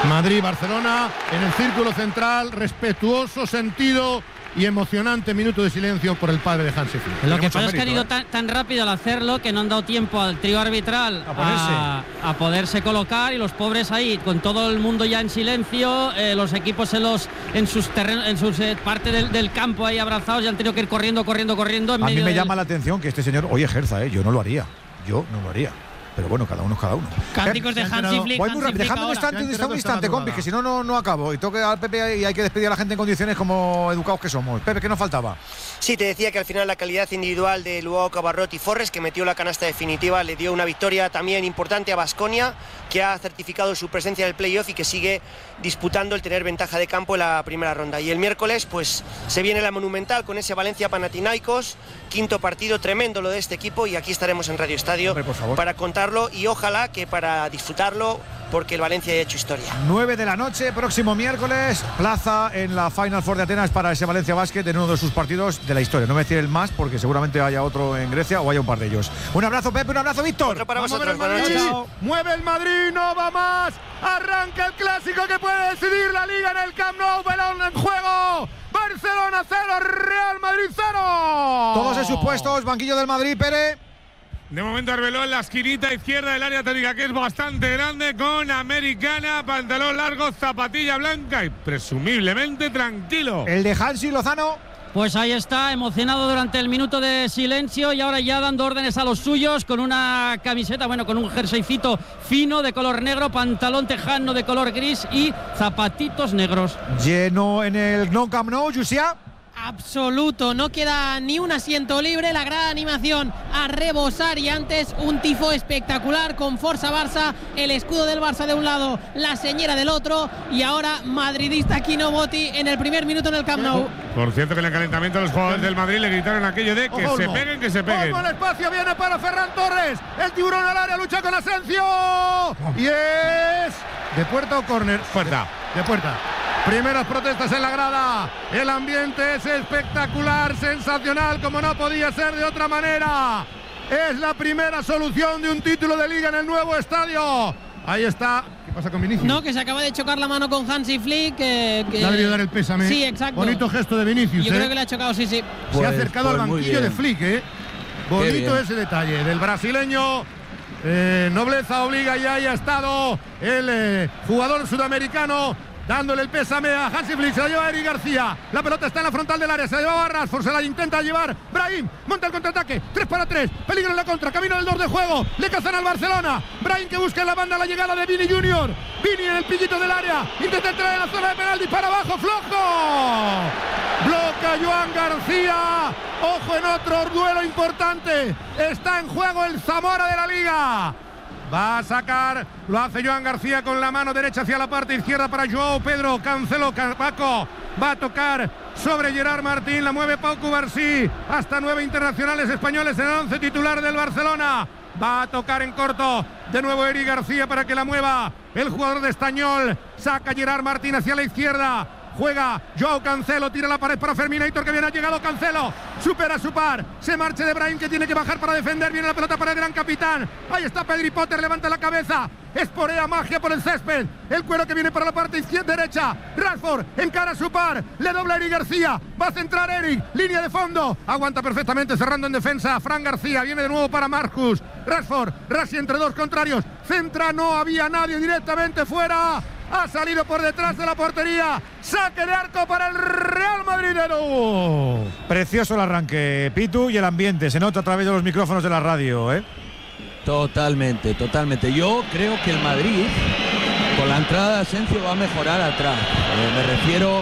Madrid-Barcelona en el círculo central, respetuoso, sentido y emocionante minuto de silencio por el padre de Hansi Flick. Lo que pasa es que han ido tan rápido al hacerlo que no han dado tiempo al trío arbitral a poderse colocar, y los pobres ahí con todo el mundo ya en silencio, los equipos en sus parte del campo ahí abrazados, y han tenido que ir corriendo. A mí me llama la atención que este señor hoy ejerza, yo no lo haría. Pero bueno, cada uno es cada uno. Cánticos de Hansi Flick. Voy muy rápido. Dejadme un instante, compis, que si no acabo. Y toque al Pepe y hay que despedir a la gente en condiciones como educados que somos. Pepe, ¿qué nos faltaba? Sí, te decía que al final la calidad individual de Luao Cabarrot y Forres, que metió la canasta definitiva, le dio una victoria también importante a Baskonia, que ha certificado su presencia en el playoff y que sigue disputando el tener ventaja de campo en la primera ronda. Y el miércoles, pues, se viene la Monumental con ese Valencia-Panathinaikos, quinto partido, tremendo lo de este equipo, y aquí estaremos en Radio Estadio para contarlo, y ojalá que para disfrutarlo, porque el Valencia ha hecho historia. 9 de la noche, próximo miércoles, plaza en la Final Four de Atenas para ese Valencia Basket en uno de sus partidos de la historia. No me voy a decir el más, porque seguramente haya otro en Grecia o haya un par de ellos. Un abrazo, Pepe, un abrazo, Víctor. Otro para vosotros, buenas noches. Mueve el Madrid, no va más. Arranca el clásico que puede decidir la Liga en el Camp Nou. Balón en juego. Barcelona 0, Real Madrid 0. Todos en sus puestos, banquillo del Madrid, Pere. De momento Arbeloa en la esquinita izquierda del área técnica, que es bastante grande, con americana, pantalón largo, zapatilla blanca y presumiblemente tranquilo. El de Hansi Lozano. Pues ahí está, emocionado durante el minuto de silencio, y ahora ya dando órdenes a los suyos con una camiseta, con un jerseycito fino de color negro, pantalón tejano de color gris y zapatitos negros. Lleno en el Nou Camp Nou, Jussià. Absoluto, no queda ni un asiento libre, la gran animación a rebosar, y antes un tifo espectacular con Forza Barça, el escudo del Barça de un lado, la señera del otro, y ahora madridista Kino Botti en el primer minuto en el Camp Nou. Por cierto, que en el calentamiento los jugadores del Madrid le gritaron aquello de que se peguen, que se peguen. El espacio viene para Ferran Torres, el tiburón al área, lucha con Asensio, y es de puerta o córner. De puerta. Primeras protestas en la grada. El ambiente es espectacular, sensacional, como no podía ser de otra manera. Es la primera solución de un título de Liga en el nuevo estadio. Ahí está. ¿Qué pasa con Vinicius? No, que se acaba de chocar la mano con Hansi Flick. Le ha debido dar el pésame. Sí, exacto. Bonito gesto de Vinicius. Yo creo que le ha chocado, sí. Se ha acercado al banquillo de Flick, Bonito ese detalle del brasileño. Nobleza obliga, y ahí ha estado el jugador sudamericano dándole el pésame a Hansi Flick. Se la lleva Eric García, la pelota está en la frontal del área, se la llevaba Rashford, se la intenta llevar Brahim, monta el contraataque, 3 para 3, peligro en la contra, camino del 2 de juego, le cazan al Barcelona, Brahim que busca en la banda la llegada de Vini Junior, Vini en el pillito del área, intenta entrar en la zona de penal, dispara abajo, flojo, bloca Joan García. Ojo en otro duelo importante, está en juego el Zamora de la Liga. Va a sacar, lo hace Joan García con la mano derecha hacia la parte izquierda para Joao Pedro, Cancelo, Paco, va a tocar sobre Gerard Martín, la mueve Pau Cubarsí, hasta 9 internacionales españoles en el 11 titular del Barcelona, va a tocar en corto, de nuevo Eric García para que la mueva el jugador de Estañol, saca Gerard Martín hacia la izquierda, juega Joao Cancelo, tira la pared para Ferminator, que bien ha llegado Cancelo, supera su par, se marcha de Brahim, que tiene que bajar para defender, viene la pelota para el gran capitán, ahí está Pedri Potter, levanta la cabeza, esporea magia por el césped, el cuero que viene para la parte izquierda derecha, Rashford encara su par, le dobla Eric García, va a centrar Eric, línea de fondo, aguanta perfectamente cerrando en defensa, Fran García, viene de nuevo para Marcus, Rashford, Rasi entre dos contrarios, centra, no había nadie, directamente fuera. Ha salido por detrás de la portería. Saque de arco para el Real Madridero. Precioso el arranque, Pitu, y el ambiente. Se nota a través de los micrófonos de la radio, Totalmente. Yo creo que el Madrid, con la entrada de Asensio, va a mejorar atrás. Me refiero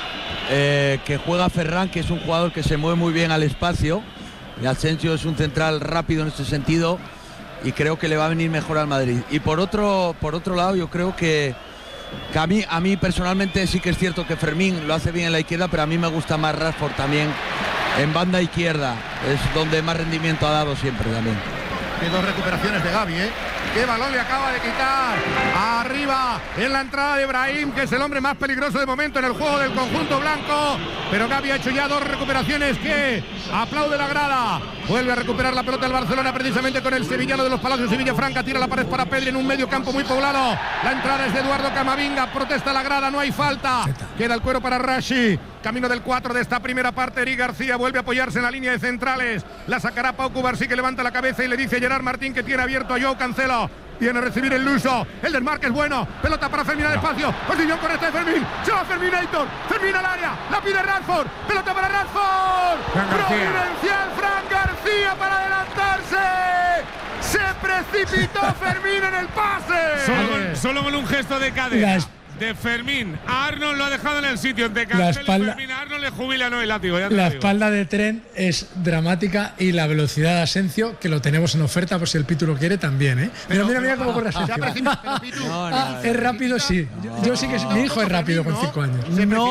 que juega Ferran, que es un jugador que se mueve muy bien al espacio. Y Asensio es un central rápido en este sentido. Y creo que le va a venir mejor al Madrid. Y por otro lado, yo creo que a mí personalmente sí que es cierto que Fermín lo hace bien en la izquierda, pero a mí me gusta más Rashford también en banda izquierda, es donde más rendimiento ha dado siempre también. Qué dos recuperaciones de Gavi, qué balón le acaba de quitar arriba en la entrada de Brahim, que es el hombre más peligroso de momento en el juego del conjunto blanco. Pero Gavi ha hecho ya 2 recuperaciones que aplaude la grada. Vuelve a recuperar la pelota el Barcelona precisamente con el sevillano de los Palacios y Villafranca. Tira la pared para Pedri en un medio campo muy poblado. La entrada es de Eduardo Camavinga. Protesta la grada, no hay falta. Queda el cuero para Rashi. Camino del 4 de esta primera parte. Eric García vuelve a apoyarse en la línea de centrales. La sacará Pau Cubarsí, que levanta la cabeza y le dice a Gerard Martín que tiene abierto a Joao Cancelo. Viene a recibir el Luso. El desmarque es bueno. Pelota para Fermín al espacio. Posición correcta de Fermín. Se va Ferminator. Fermín al área. La pide Rashford. Pelota para Rashford. Providencial Fran García para adelantarse. Se precipitó Fermín en el pase. Solo con un gesto de cadera de Fermín a Arnold lo ha dejado en el sitio. De Cancelo y Fermín a Arnold le jubila el látigo. La espalda de Trent es dramática y la velocidad de Asensio, que lo tenemos en oferta por si el Pitu lo quiere también, ¿eh? Mira cómo corre Asensio. Es rápido, sí. Yo sí que mi hijo es rápido con 5 años.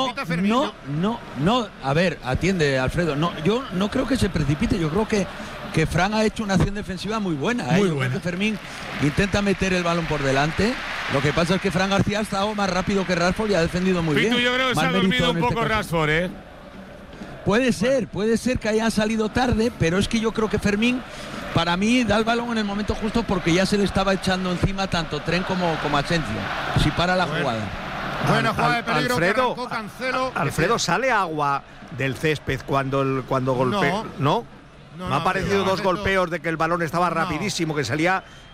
No. A ver, atiende, Alfredo. No, yo no creo que se precipite. Yo creo que Fran ha hecho una acción defensiva muy buena. Muy buena. buena. Fermín intenta meter el balón por delante. Lo que pasa es que Fran García ha estado más rápido que Rashford y ha defendido muy bien. Yo creo que se ha dormido un poco Rashford, ¿eh? Puede ser que hayan salido tarde, pero es que yo creo que Fermín, para mí, da el balón en el momento justo porque ya se le estaba echando encima tanto Trent como Asensio. Si para la jugada. Buena jugada de peligro que arrancó Cancelo. Alfredo, ¿sale agua del césped cuando golpea? ¿No? Me ha parecido 2 golpeos de que el balón estaba rapidísimo, que salía